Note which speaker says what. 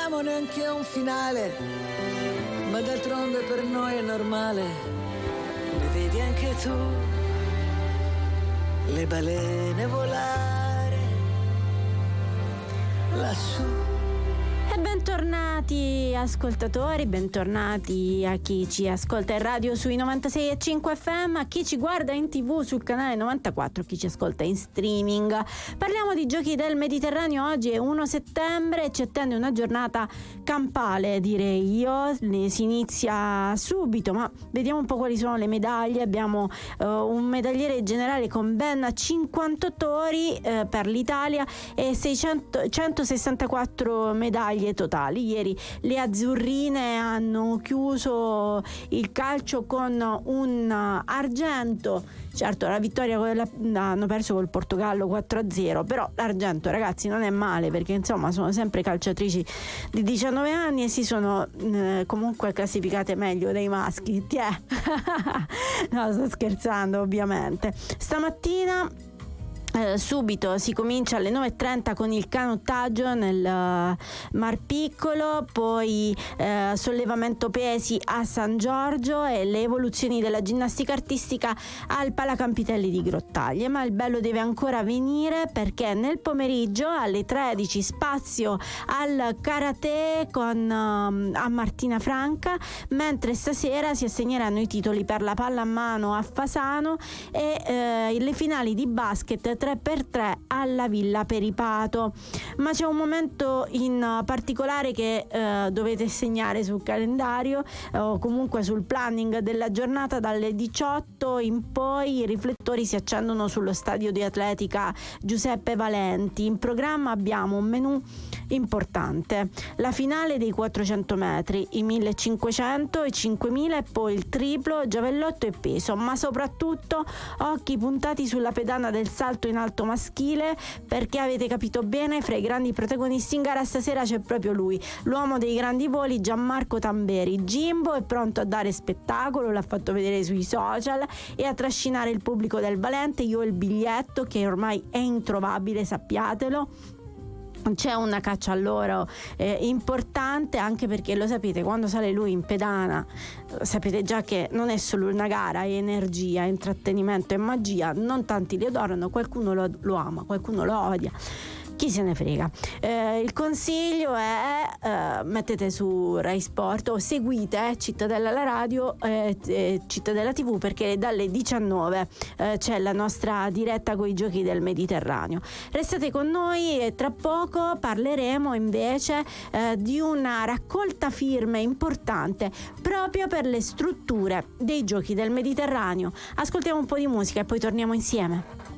Speaker 1: abbiamo neanche un finale, ma d'altronde per noi è normale. Le vedi anche tu, le balene volare lassù.
Speaker 2: E bentornati ascoltatori, bentornati a chi ci ascolta in radio sui 96,5 FM, a chi ci guarda in TV sul canale 94, chi ci ascolta in streaming. Parliamo di giochi del Mediterraneo. Oggi è 1 settembre e ci attende una giornata campale, direi io. Si inizia subito, ma vediamo un po' quali sono le medaglie. Abbiamo un medagliere generale con ben 58 ori per l'Italia e 164 medaglie totali. Ieri le azzurrine hanno chiuso il calcio con un argento. Certo, la vittoria hanno perso col Portogallo 4-0, però l'argento, ragazzi, non è male, perché insomma sono sempre calciatrici di 19 anni e si sono comunque classificate meglio dei maschi. No, sto scherzando, ovviamente. Stamattina subito si comincia alle 9:30 con il canottaggio nel Mar Piccolo, poi sollevamento pesi a San Giorgio e le evoluzioni della ginnastica artistica al Palacampitelli di Grottaglie. Ma il bello deve ancora venire, perché nel pomeriggio alle 13 spazio al karate con a Martina Franca, mentre stasera si assegneranno i titoli per la pallamano a Fasano e le finali di basket 3x3 alla Villa Peripato. Ma c'è un momento in particolare che dovete segnare sul calendario o comunque sul planning della giornata. Dalle 18 in poi i riflettori si accendono sullo stadio di atletica Giuseppe Valenti. In programma abbiamo un menù importante: la finale dei 400 metri, i 1500, i 5000 e poi il triplo, giavellotto e peso, ma soprattutto occhi puntati sulla pedana del salto in alto maschile, perché avete capito bene, fra i grandi protagonisti in gara stasera c'è proprio lui, l'uomo dei grandi voli, Gianmarco Tamberi. Jimbo è pronto a dare spettacolo, l'ha fatto vedere sui social, e a trascinare il pubblico del Valente. Io ho il biglietto, che ormai è introvabile, sappiatelo. C'è una caccia all'oro importante, anche perché lo sapete, quando sale lui in pedana sapete già che non è solo una gara, è energia, è intrattenimento, è magia. Non tanti lo adorano, qualcuno lo ama, qualcuno lo odia, chi se ne frega. Il consiglio è mettete su Rai Sport o seguite Cittadella la radio, Cittadella TV, perché dalle 19 c'è la nostra diretta con i giochi del Mediterraneo. Restate con noi e tra poco parleremo invece di una raccolta firme importante proprio per le strutture dei giochi del Mediterraneo. Ascoltiamo un po' di musica e poi torniamo insieme.